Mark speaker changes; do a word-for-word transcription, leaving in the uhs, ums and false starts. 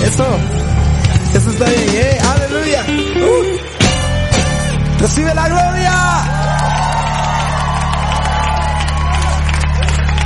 Speaker 1: Eso. Eso está bien, eh. Aleluya. Uh. Recibe la gloria.